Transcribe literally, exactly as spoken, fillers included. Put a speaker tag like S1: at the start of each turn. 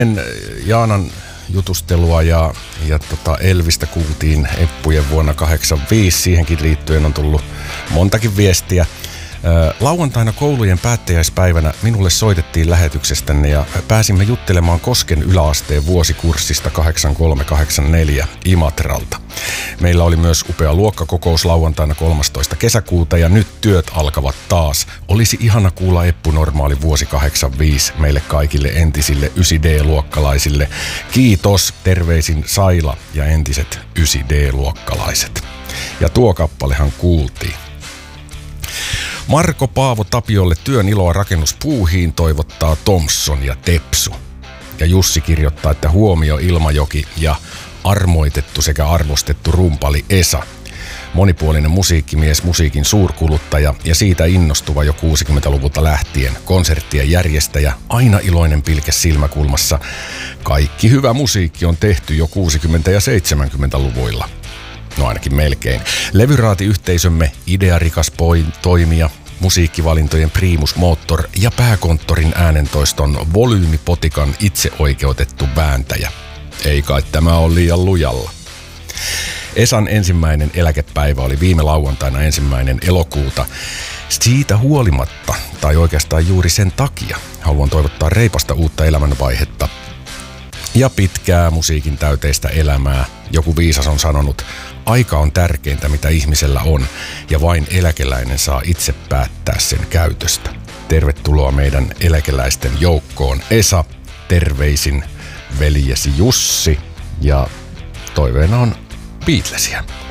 S1: Jaanan jutustelua ja, ja tota Elvistä kuultiin Eppujen vuonna kahdeksankymmentäviisi. Siihenkin liittyen on tullut montakin viestiä. Lauantaina koulujen päättäjäispäivänä minulle soitettiin lähetyksestänne ja pääsimme juttelemaan Kosken yläasteen vuosikurssista kahdeksankymmentäkolme kahdeksankymmentäneljä Imatralta. Meillä oli myös upea luokkakokous lauantaina kolmastoista kesäkuuta ja nyt työt alkavat taas. Olisi ihana kuulla Eppu Normaali vuosi kahdeksankymmentäviisi meille kaikille entisille yhdeksän D-luokkalaisille. Kiitos, terveisin Saila ja entiset yhdeksän D-luokkalaiset. Ja tuo kappalehan kuultiin. Marko Paavo Tapiolle työn iloa rakennuspuuhiin toivottaa Thompson ja Tepsu. Ja Jussi kirjoittaa, että huomio Ilmajoki ja armoitettu sekä arvostettu rumpali Esa. Monipuolinen musiikkimies, musiikin suurkuluttaja ja siitä innostuva jo kuusikymmentäluvulta lähtien. Konserttien järjestäjä, aina iloinen pilke silmäkulmassa. Kaikki hyvä musiikki on tehty jo kuusikymmentä- ja seitsemänkymmentäluvuilla. No ainakin melkein. Levyraatiyhteisömme idearikas toimija, musiikkivalintojen primus motor ja pääkonttorin äänentoiston volyymipotikan itseoikeutettu vääntäjä. Ei kai tämä ole liian lujalla. Esan ensimmäinen eläkepäivä oli viime lauantaina ensimmäinen elokuuta. Siitä huolimatta, tai oikeastaan juuri sen takia, haluan toivottaa reipasta uutta elämänvaihetta ja pitkää musiikin täyteistä elämää. Joku viisas on sanonut, aika on tärkeintä mitä ihmisellä on ja vain eläkeläinen saa itse päättää sen käytöstä. Tervetuloa meidän eläkeläisten joukkoon. Esa, terveisin veljesi Jussi ja toiveena on Beatlesia.